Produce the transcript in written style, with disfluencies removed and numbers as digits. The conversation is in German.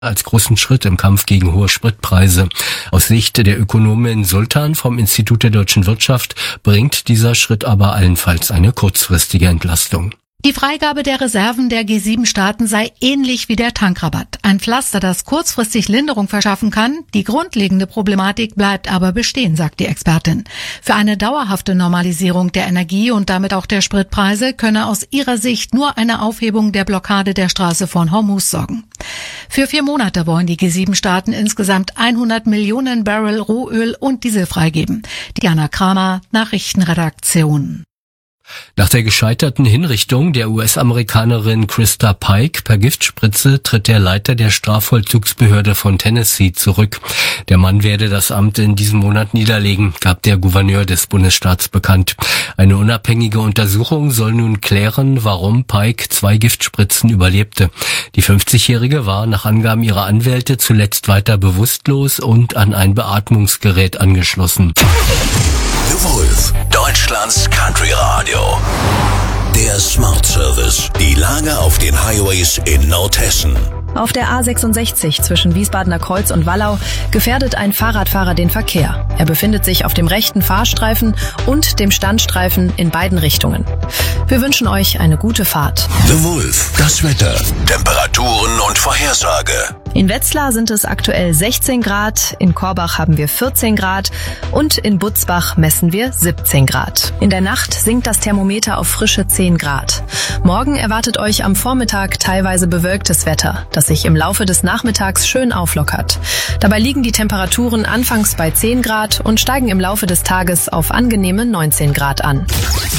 als großen Schritt im Kampf gegen hohe Spritpreise. Aus Sicht der Ökonomin Sultan vom Institut der deutschen Wirtschaft bringt dieser Schritt aber allenfalls eine kurzfristige Entlastung. Die Freigabe der Reserven der G7-Staaten sei ähnlich wie der Tankrabatt. Ein Pflaster, das kurzfristig Linderung verschaffen kann. Die grundlegende Problematik bleibt aber bestehen, sagt die Expertin. Für eine dauerhafte Normalisierung der Energie und damit auch der Spritpreise könne aus ihrer Sicht nur eine Aufhebung der Blockade der Straße von Hormuz sorgen. Für 4 Monate wollen die G7-Staaten insgesamt 100 Millionen Barrel Rohöl und Diesel freigeben. Diana Kramer, Nachrichtenredaktion. Nach der gescheiterten Hinrichtung der US-Amerikanerin Krista Pike per Giftspritze tritt der Leiter der Strafvollzugsbehörde von Tennessee zurück. Der Mann werde das Amt in diesem Monat niederlegen, gab der Gouverneur des Bundesstaats bekannt. Eine unabhängige Untersuchung soll nun klären, warum Pike 2 Giftspritzen überlebte. Die 50-Jährige war nach Angaben ihrer Anwälte zuletzt weiter bewusstlos und an ein Beatmungsgerät angeschlossen. The Wolf, Deutschlands Country Radio. Der Smart Service. Die Lage auf den Highways in Nordhessen. Auf der A66 zwischen Wiesbadener Kreuz und Wallau gefährdet ein Fahrradfahrer den Verkehr. Er befindet sich auf dem rechten Fahrstreifen und dem Standstreifen in beiden Richtungen. Wir wünschen euch eine gute Fahrt. The Wolf, das Wetter, Temperaturen und Vorhersage. In Wetzlar sind es aktuell 16 Grad, in Korbach haben wir 14 Grad und in Butzbach messen wir 17 Grad. In der Nacht sinkt das Thermometer auf frische 10 Grad. Morgen erwartet euch am Vormittag teilweise bewölktes Wetter, das sich im Laufe des Nachmittags schön auflockert. Dabei liegen die Temperaturen anfangs bei 10 Grad und steigen im Laufe des Tages auf angenehme 19 Grad an.